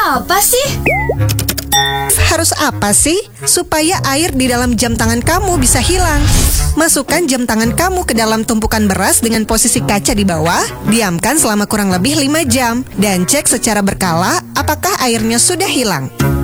apa sih? Harus apa sih? Supaya air di dalam jam tangan kamu bisa hilang. Masukkan jam tangan kamu ke dalam tumpukan beras dengan posisi kaca di bawah. Diamkan selama kurang lebih 5 jam. Dan cek secara berkala apakah airnya sudah hilang.